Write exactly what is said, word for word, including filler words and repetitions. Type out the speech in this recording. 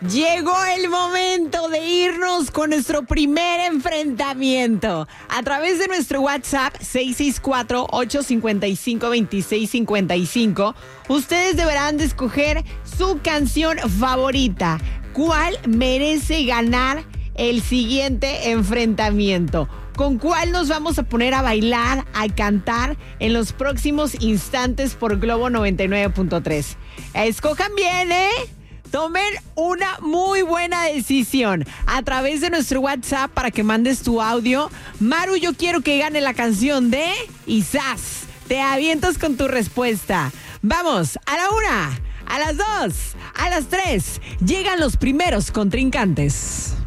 Llegó el momento de irnos con nuestro primer enfrentamiento. A través de nuestro WhatsApp seis seis cuatro, ocho cinco cinco, dos seis cinco cinco, ustedes deberán de escoger su canción favorita. ¿Cuál merece ganar el siguiente enfrentamiento? ¿Con cuál nos vamos a poner a bailar, a cantar en los próximos instantes por Globo noventa y nueve punto tres? Escojan bien, ¿eh? Tomen una muy buena decisión a través de nuestro WhatsApp para que mandes tu audio. Maru, yo quiero que gane la canción de Isás. Te avientas con tu respuesta. Vamos, a la una, a las dos, a las tres. Llegan los primeros contrincantes.